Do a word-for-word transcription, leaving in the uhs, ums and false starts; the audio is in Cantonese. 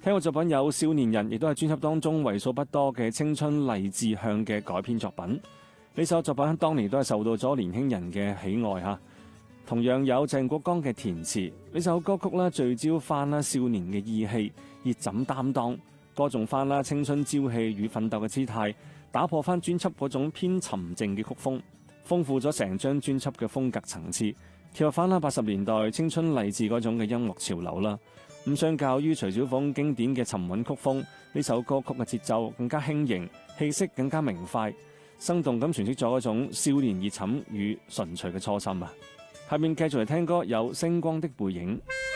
聽過作品有《少年人》，亦都係專輯當中為數不多嘅青春勵志向嘅改編作品。呢首作品當年都係受到咗年輕人嘅喜愛嚇。同樣有鄭國江嘅填詞，呢首歌曲啦聚焦翻啦少年嘅意氣，熱枕擔當，歌頌翻啦青春朝氣與奮鬥嘅姿態，打破翻專輯嗰種偏沉靜嘅曲風，豐富咗成張專輯嘅風格層次，跳入翻啦八十年代青春勵志嗰種嘅音樂潮流啦。咁相較於徐小鳳經典嘅沉穩曲風，呢首歌曲嘅節奏更加輕盈，氣息更加明快，生動咁詮釋咗嗰種少年熱忱與純粹嘅初心啊！下面繼續嚟聽歌，有星光的背影。